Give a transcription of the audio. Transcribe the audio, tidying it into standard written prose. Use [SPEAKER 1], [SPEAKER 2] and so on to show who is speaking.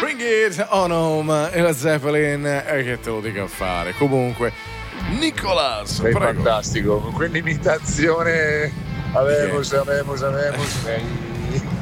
[SPEAKER 1] Bring it on home e la Zeppelin, che te lo dica a fare. Comunque, Nicolas,
[SPEAKER 2] Sei
[SPEAKER 1] prego.
[SPEAKER 2] fantastico, con quell'imitazione. Avemos.